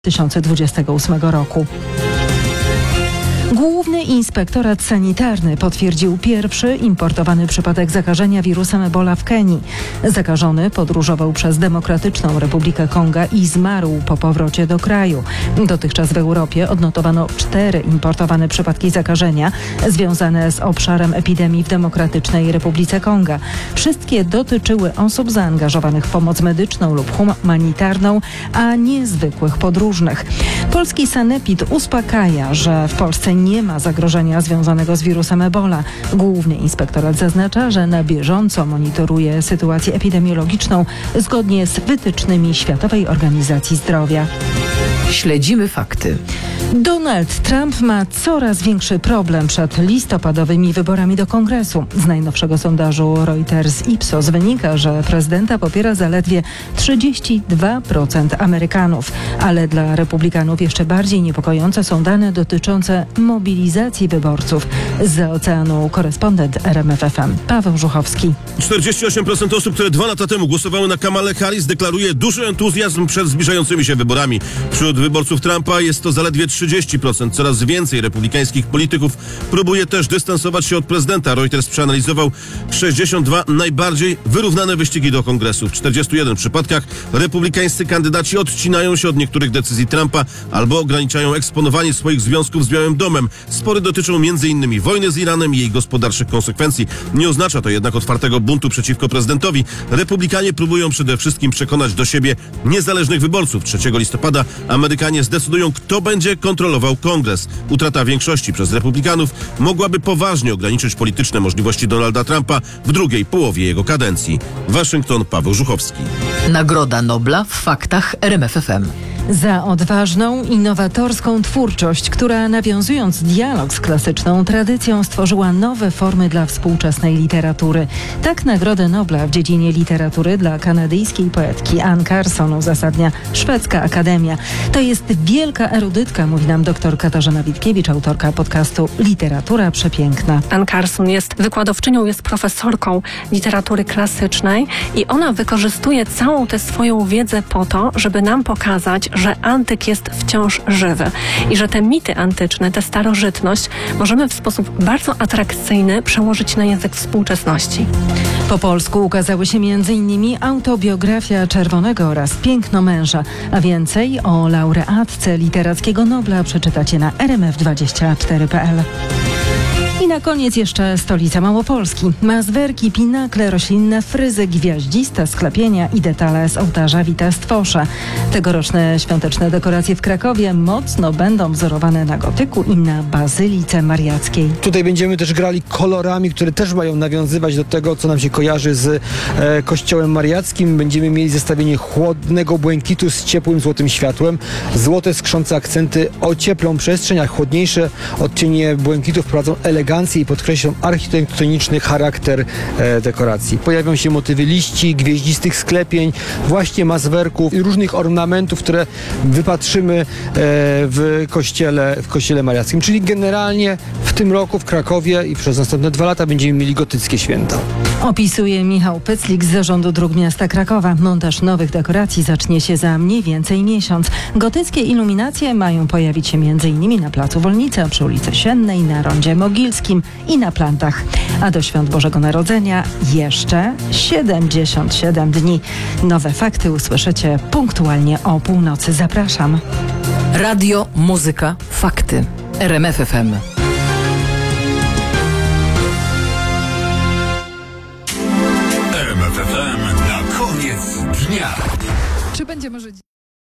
2028 roku. Główny Inspektorat Sanitarny potwierdził pierwszy importowany przypadek zakażenia wirusem Ebola w Kenii. Zakażony podróżował przez Demokratyczną Republikę Konga i zmarł po powrocie do kraju. Dotychczas w Europie odnotowano 4 importowane przypadki zakażenia związane z obszarem epidemii w Demokratycznej Republice Konga. Wszystkie dotyczyły osób zaangażowanych w pomoc medyczną lub humanitarną, a nie zwykłych podróżnych. Polski sanepid uspokaja, że w Polsce nie ma zagrożenia związanego z wirusem Ebola. Główny Inspektorat zaznacza, że na bieżąco monitoruje sytuację epidemiologiczną zgodnie z wytycznymi Światowej Organizacji Zdrowia. Śledzimy fakty. Donald Trump ma coraz większy problem przed listopadowymi wyborami do Kongresu. Z najnowszego sondażu Reuters Ipsos wynika, że prezydenta popiera zaledwie 32% Amerykanów. Ale dla republikanów jeszcze bardziej niepokojące są dane dotyczące mobilizacji wyborców. Zza oceanu korespondent RMF FM Paweł Żuchowski. 48% osób, które 2 lata temu głosowały na Kamalę Harris, deklaruje duży entuzjazm przed zbliżającymi się wyborami. Wśród wyborców Trumpa jest to zaledwie 30%. Coraz więcej republikańskich polityków próbuje też dystansować się od prezydenta. Reuters przeanalizował 62 najbardziej wyrównane wyścigi do Kongresu. W 41 przypadkach republikańscy kandydaci odcinają się od niektórych decyzji Trumpa albo ograniczają eksponowanie swoich związków z Białym Domem. Spory dotyczą m.in. wojny z Iranem i jej gospodarczych konsekwencji. Nie oznacza to jednak otwartego buntu przeciwko prezydentowi. Republikanie próbują przede wszystkim przekonać do siebie niezależnych wyborców. 3 listopada Amerykanie zdecydują, kto będzie kontrolował Kongres. Utrata większości przez republikanów mogłaby poważnie ograniczyć polityczne możliwości Donalda Trumpa w drugiej połowie jego kadencji. Waszyngton, Paweł Żuchowski. Nagroda Nobla w faktach RMF FM. Za odważną, innowatorską twórczość, która nawiązując dialog z klasyczną tradycją stworzyła nowe formy dla współczesnej literatury. Tak Nagrodę Nobla w dziedzinie literatury dla kanadyjskiej poetki Anne Carson uzasadnia Szwedzka Akademia. To jest wielka erudytka, mówi nam dr Katarzyna Witkiewicz, autorka podcastu Literatura Przepiękna. Anne Carson jest wykładowczynią, jest profesorką literatury klasycznej i ona wykorzystuje całą tę swoją wiedzę po to, żeby nam pokazać, że antyk jest wciąż żywy i że te mity antyczne, tę starożytność możemy w sposób bardzo atrakcyjny przełożyć na język współczesności. Po polsku ukazały się m.in. autobiografia Czerwonego oraz Piękno męża, a więcej o laureatce Literackiego Nobla przeczytacie na rmf24.pl. I na koniec jeszcze stolica Małopolski. Mazwerki, pinakle, roślinne fryzy, gwiaździste sklepienia i detale z ołtarza wita Stwosza. Tegoroczne świąteczne dekoracje w Krakowie mocno będą wzorowane na gotyku i na bazylice mariackiej. Tutaj będziemy też grali kolorami, które też mają nawiązywać do tego, co nam się kojarzy z kościołem mariackim. Będziemy mieli zestawienie chłodnego błękitu z ciepłym złotym światłem. Złote skrzące akcenty ocieplą przestrzeń, a chłodniejsze odcienie błękitu wprowadzą elegancję i podkreślą architektoniczny charakter dekoracji. Pojawią się motywy liści, gwieździstych sklepień, właśnie mazwerków i różnych ornamentów, które wypatrzymy w kościele mariackim. Czyli generalnie w tym roku w Krakowie i przez następne 2 lata będziemy mieli gotyckie święta. Opisuje Michał Pyclik z Zarządu Dróg Miasta Krakowa. Montaż nowych dekoracji zacznie się za mniej więcej miesiąc. Gotyckie iluminacje mają pojawić się m.in. na Placu Wolnica, przy ulicy Siennej, na Rondzie Mogilskim i na Plantach. A do Świąt Bożego Narodzenia jeszcze 77 dni. Nowe fakty usłyszycie punktualnie o północy. Zapraszam. Radio, muzyka, fakty. RMF FM. RMF FM na koniec dnia. Czy będzie może